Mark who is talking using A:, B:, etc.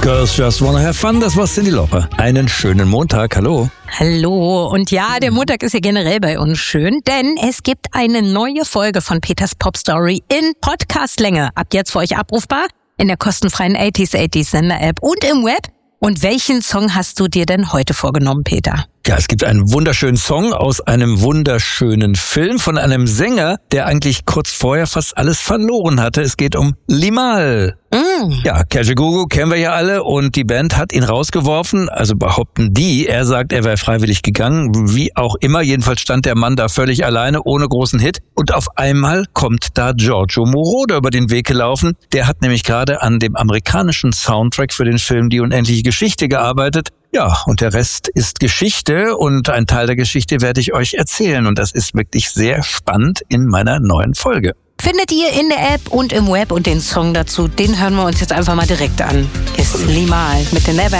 A: Girls Just Wanna Have Fun, das war Cyndi Lauper. Einen schönen Montag, hallo.
B: Hallo, und ja, der Montag ist ja generell bei uns schön, denn es gibt eine neue Folge von Peters Pop Story in Podcastlänge. Ab jetzt für euch abrufbar in der kostenfreien 80s Sender-App und im Web. Und welchen Song hast du dir denn heute vorgenommen, Peter?
A: Ja, es gibt einen wunderschönen Song aus einem wunderschönen Film von einem Sänger, der eigentlich kurz vorher fast alles verloren hatte. Es geht um Limahl. Ja, Kajagoogoo kennen wir ja alle und die Band hat ihn rausgeworfen, also behaupten die. Er sagt, er wäre freiwillig gegangen, wie auch immer. Jedenfalls stand der Mann da völlig alleine, ohne großen Hit. Und auf einmal kommt da Giorgio Moroder über den Weg gelaufen. Der hat nämlich gerade an dem amerikanischen Soundtrack für den Film Die unendliche Geschichte gearbeitet. Ja, und der Rest ist Geschichte und ein Teil der Geschichte werde ich euch erzählen. Und das ist wirklich sehr spannend in meiner neuen Folge.
B: Findet ihr in der App und im Web und den Song dazu, den hören wir uns jetzt einfach mal direkt an. Ist Limahl mit den Never